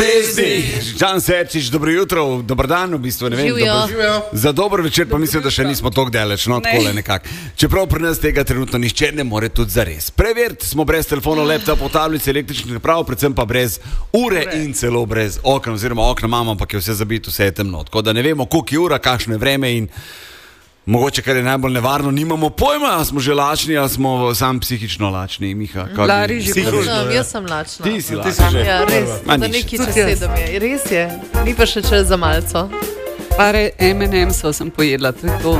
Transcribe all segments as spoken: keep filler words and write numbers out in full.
ljubezni. Žan Serčič, dobro jutro, dober dan, v bistvu ne vem. Živijo. Za dober večer pa mislim, da še nismo tako daleč, no takole nekako. Čeprav pri nas tega trenutno nišče ne more tudi zares. Preveriti smo brez telefonov, laptopov, tablic, električnih naprav, predvsem pa brez ure in celo brez okna, oziroma okna imamo, ampak je vse zabito, vse je temno. Tako da ne vemo, koliko je ura, kakšno je vreme in mogoče, kar je najbolj nevarno, nimamo pojma, a smo že lačni, ali smo sam psihično lačni, Miha. Lari že psihično, jaz sem lačna. Ti si lačna. Ja, res, da neki čez sedem je. Res je, ni pa še čas za malco. Pare em in emsov sem pojedla, to je to.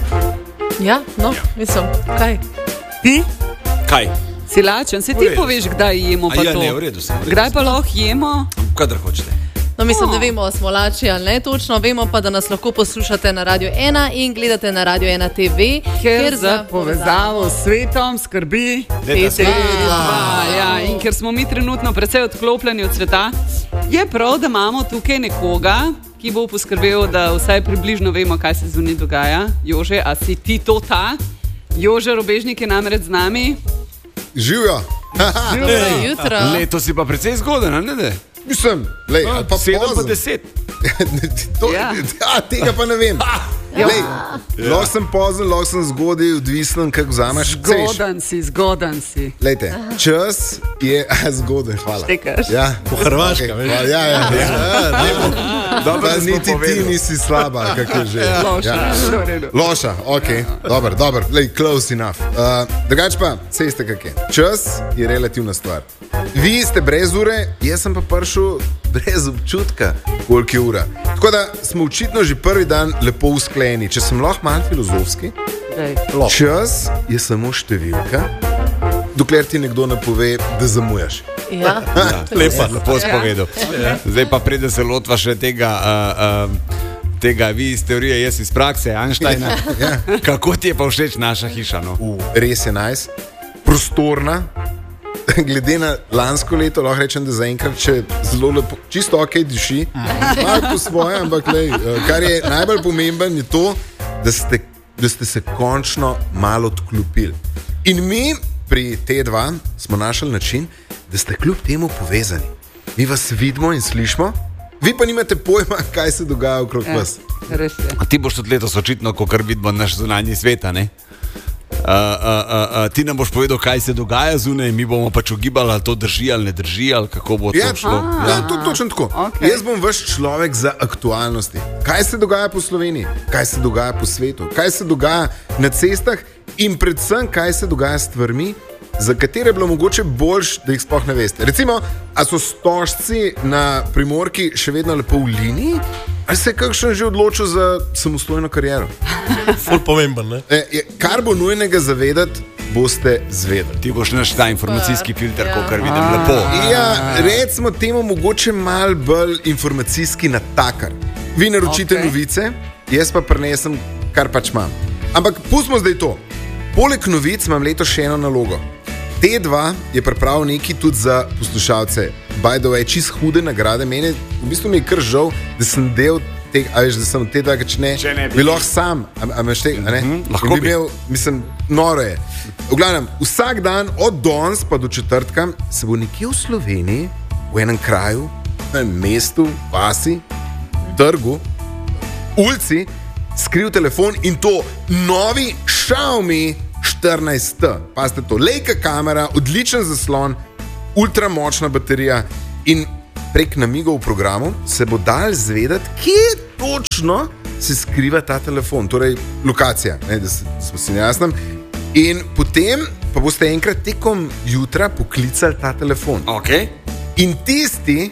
Ja, no, mislim, kaj? Ti? Kaj? Si lačen, se ti poveš, kdaj jemo pa ja, to. Ne, v redu sem. V redu kdaj pa sem. lahko jemo? Kadar hočete. No, mislim, da vemo, smo lači ali ne točno, vemo pa, da nas lahko poslušate na Radio ena in gledate na Radio ena te ve, ker, ker za povezavo s svetom skrbi P T dva. Ja, in ker smo mi trenutno precej odklopljeni od sveta, je prav, da imamo tukaj nekoga, ki bo poskrbel, da vsaj približno vemo, kaj se zunaj dogaja. Jože, a si ti to ta? Jože Robežnik je namreč z nami. Živijo. Dobro jutro. Leto si pa precej zgoden, ne da? Mislim, lej, ali pa sedem pa pozen. deset. To, Ja. ja, tega pa ne vem. Lej, lahko sem pozen, lahko sem zgodaj, odvisen, kako vzameš. Zgodan si, zgodan si. Lejte, čas je a, zgoden, hvala. Štekaš. Ja, Po Hrvaškem, okay, hvala, ja, ja, ja. Dobro, Pa da smo niti ti povedali. nisi slaba, kako je že. Loša, Ja. v redu. Loša, ok, dober, dober, lej, close enough. Uh, drugač pa, sej ste kak je. Čas je relativna stvar. Vi ste brez ure, jaz sem pa prišel brez občutka, koliko je ura. Tako da smo očitno že prvi dan lepo usklajeni. Če sem lahko malo filozofski, Dej. čas je samo številka, dokler ti nekdo ne pove, da zamujaš. Ja, Lepo, lepo spovedal. Zdaj pa preden se lotva še tega, uh, uh, tega vi iz teorije, jaz iz prakse, Einsteina. Ja. Kako ti je pa všeč naša hiša? No? Uh, res je nice, prostorna. Glede na lansko leto, lahko rečem, da zaenkrat še zelo lepo, čisto ok diši, malo po svoje, ampak lej, kar je najbolj pomemben, je to, da ste, da ste se končno malo odklopili. In mi pri T dva smo našli način, da ste kljub temu povezani. Mi vas vidimo in slišimo, vi pa nimate pojma, kaj se dogaja okrog Ja, vas. res je. A ti boš tudi letos očitno, ko kar vidimo naš zunanji sveta, ne? Uh, uh, uh, uh, ti nam boš povedal, kaj se dogaja zunaj, mi bomo pač ugibali, ali to drži ali ne drži, ali kako bo to Ja, šlo. ja, to, točno tako. okej. Jaz bom vaš človek za aktualnosti. Kaj se dogaja po Sloveniji, kaj se dogaja po svetu, kaj se dogaja na cestah in predvsem, kaj se dogaja s stvarmi, za katere je bilo mogoče boljš, da jih sploh ne veste. Recimo, a so stožci na Primorki še vedno lepo v liniji, ali se je kakšen že odločil za samostojno kariero? Ful pomemben, ne? E, je, kar bo nujnega zavedati, boste zvedeli. Ti boš naš ta informacijski filter, Ja. ko kar vidim lepo. Ja, recimo temu mogoče mal bolj informacijski natakar. Vi naročite Okej. okay. novice, jaz pa prenesem, kar pač imam. Ampak pustimo zdaj to. Poleg novic imam letos še eno nalogo. T dva je pripravil nekaj tudi za poslušalce. By the way, čist hude nagrade. Mene, v bistvu mi je kar žal, da sem del tega, a veš, da sem T dva, če ne, Če ne bi. bi lahko sam, a, a imaš tega, a ne? Mhm, lahko In bi. imel, mislim, noro je. V glavnem, vsak dan od danes pa do četrtka se bo nekje v Sloveniji, v enem kraju, v enem mestu, vasi, trgu, ulici, skril telefon in to novi Xiaomi štirinajst T. Pazite to, lejka kamera, odličen zaslon, ultramočna baterija in prek namigov v programu se bo dal zvedeti, kje točno se skriva ta telefon, torej lokacija, ne, da se- da smo si jasni. In potem pa boste enkrat tekom jutra poklicali ta telefon. Okay. In tisti,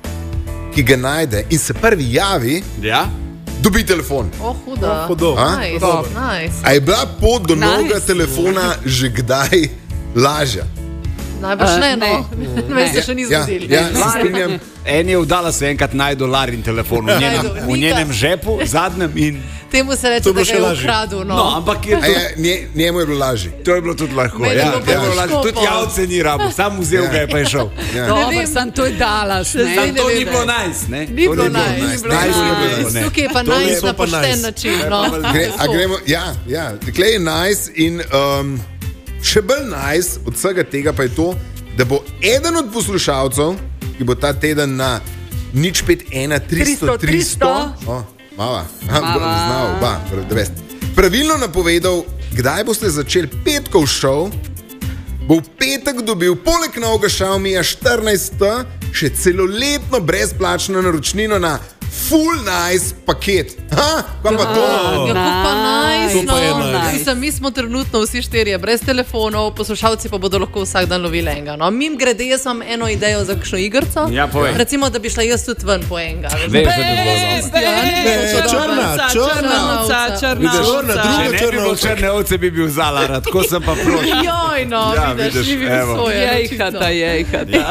ki ga najde in se prvi javi, Ja? dobi telefon. oh, huda. Hudo. A? Nice, Dobro. nice. A je bila pot do Nice. novega telefona že kdaj lažja? Najbrž Uh, ne, no. ne. Ne, se še ni Ja, zgodilo. ja, se strinjam. En je vdala se enkrat najdu Larin telefon v njenem, Najdu, v Nika. njenem žepu, zadnjem in... Temu se reče, To bo da ga še je lažje. ukradel. No. No, ampak je A to, je, nje, njemu je bilo lažje. to je bilo tudi lahko. Meni Ja, je bilo to je bilo pa lahko. težko Tudi pol. javce ni rabo, sam vzel ga je pa je šel. Ja. Dobro, vem. sem to je Dallas, ne? Zdaj Sam to ne ni vem, bilo ne. nice, ne? Ni To bilo bilo nice. nice. Ni Nice ni bilo, nice. ne. Tukaj je pa To nice nismo na pa pošten nice. način. No. Gre, a gremo, ja, ja, tukaj je nice in um, še bolj nice od vsega tega pa je to, da bo eden od poslušalcev, ki bo ta teden na nič pet ena tristo tristo. Oh, mava, Mava. znal, ba, pravilno napovedal, kdaj boste začeli petkov šov, bo v petek dobil poleg novega Xiaomija štirinajst še celoletno brezplačno naročnino na Full Nice paket. Ha, pa pa to? Ja, kako pa nice, To pa je no. nice. Mislim, mi smo trenutno vsi štirje brez telefonov, poslušalci pa bodo lahko vsak dan lovili enega. No, mim grede, jaz imam eno idejo za kakšno igrico. Ja, povej. Recimo, da bi šla jaz tudi ven po enega. Veš, da bi bilo dobro. črna, črna. Ovca, črna Vidiš, ovca. črna, druga. Če ne bi bilo črne ovce, bi bil Zalara, tako sem pa proti. Joj, no, Ja, vidiš, vidiš, ni bil evo. soja. Jejhata, jejhata.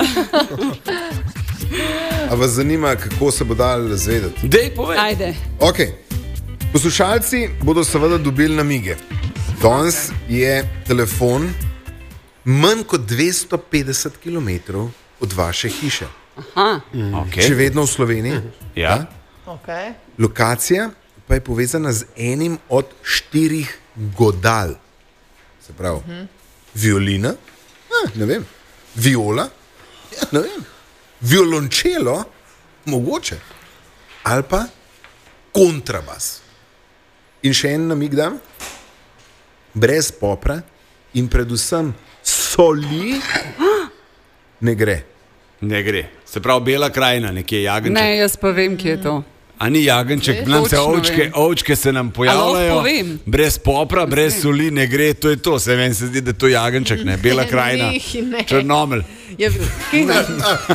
A vas zanima, kako se bo dal zvedeti? Dej, povej. Ajde. Okay. Poslušalci bodo seveda dobili namige. Danes je telefon manj kot dvesto petdeset kilometrov od vaše hiše. Aha. Okay. Še vedno v Sloveniji. Ja. Okay. Lokacija pa je povezana z enim od štirih godal. Se pravi, uh -huh. violina, ah, ne vem, viola, ja, ne vem, violončelo, mogoče, ali pa kontrabas. In še en namig dam, brez popra in predvsem soli ne gre. Ne gre. Se pravi, Bela krajina, nekje jagenček. Ne, jaz pa vem, kje je to. A ni jagenček, nam se Točno ovčke, vem. ovčke se nam A pojavljajo. lahko povem? Brez popra, brez soli ne gre, to je to. Se meni se zdi, da je to jagenček, ne Bela krajina. Ne, ne. Črnomelj. Je, kaj ga?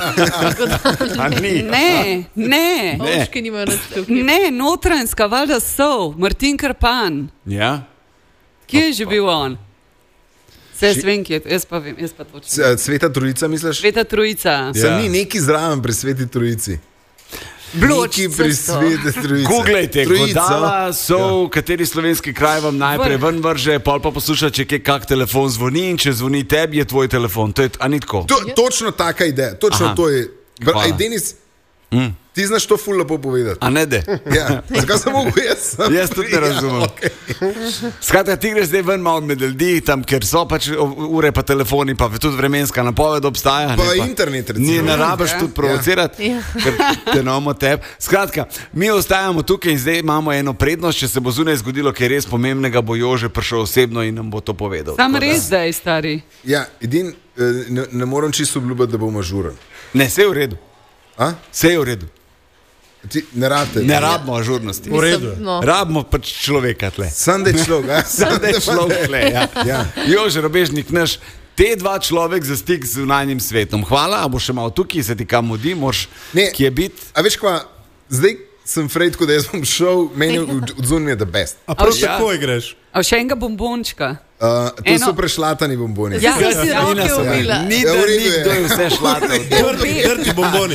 A ni? Ne, ne. Ovčke nimajo nič tukaj. Ne, Notranjska, valjda so, Martin Krpan. Ja? Kje je že bil on? Se jaz vem, kje je to, jaz pa vem, jaz pa točno. C- Sveta Trojica, misliš? Sveta Trojica. Sem Ja. ni neki zraven pri Sveti Trojici. Bloč, Neki pri cesto. Sveti Trojici. Googlejte, Trojica. godala so, v kateri slovenski kraj vam najprej ven vrže, pol pa posluša, če kje kak telefon zvoni in če zvoni tebi, je tvoj telefon. To je, a ni tako? To, točno taka ideja, točno Aha. to je. Br- Hvala. Aj, Denis, mm. ti znaš to ful lepo povedati. A ne de? Ja. Zakaj sem mogel jaz? Jaz tudi ne razumem. Ja, okay. Skratka, ti greš zdaj ven malo med ljudi, tam, ker so pač ure, pa telefoni, pa tudi vremenska napoved obstaja. Pa ne, internet, recimo. Ni, ne rabiš Ja. tudi provocirati, Ja. ker te imamo tebe. Skratka, mi ostajamo tukaj in zdaj imamo eno prednost, če se bo zunaj zgodilo, kaj res pomembnega, bo Jože prišel osebno in nam bo to povedal. Sam Tako da- res, da je stari. Ja, edin, eh, ne, ne morem čisto obljubiti, da bom ažuren. Ne, vse je v redu. A? Vse je v redu. Ti, ne rabite. Ne rabimo ažurnosti. V redu. No. Rabimo pač človeka tle. Sam da je človek. a? Sam da je človek tle. Ja. Ja. Jože Robežnik, naš te dva človek za stik z zunanjim svetom. Hvala, a bo še malo tukaj, se ti kam mudi, moraš Ne. kje biti. A veš kva, zdaj sem Fred, ko da jaz bom šel, meni od zunaj je the best. A prav Ja. tako greš? A še enega bombončka. Uh, to Eno- so prešlatani bomboni. Ja, Jaz si Ja, roke Nina so bili. umila. Ni Ja, da v redu je. nikdo je vse šlatal. Trti, trti bomboni.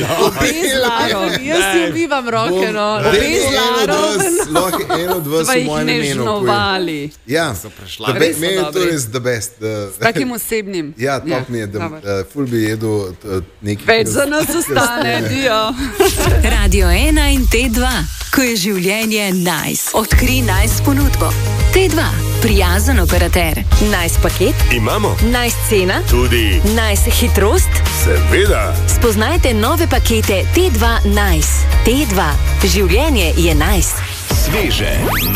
Jaz si umivam roke, no. Obe Eno od zlaro. vas, lahko eno od vas Sva v jih mojem imenu. poje. nežnovali. Ja, prešlatani. The be- Res so meni je to dobri. res the best. Uh, S takim osebnim. Ja, top mi je, da dobro. uh, ful bi jedel uh, nekaj. Več za nas ostane, dio. Radio ena in T dva, ko je življenje nice. Odkri nice ponudbo. T dva, prijazen operater. Nice paket, Imamo nice cena, tudi, nice hitrost. seveda, Spoznajte nove pakete T dva Nice. T dva, življenje je nice. sveže.